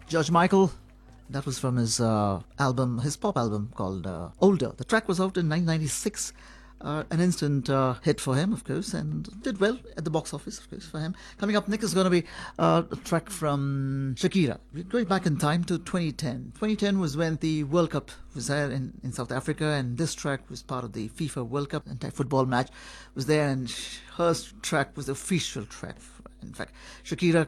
George Michael, that was from his his pop album called Older. The track was out in 1996. An instant hit for him, of course, and did well at the box office, of course, for him. Coming up next is going to be a track from Shakira. We're going back in time to 2010. 2010 was when the World Cup was there in South Africa, and this track was part of the FIFA World Cup anti-football match was there, and her track was the official track. In fact, Shakira